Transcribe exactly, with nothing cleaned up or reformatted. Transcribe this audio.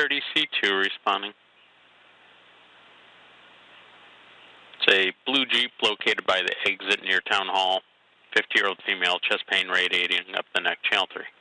thirty C two responding. It's a blue Jeep located by the exit near Town Hall. fifty-year-old female, chest pain, radiating up the neck, channel three.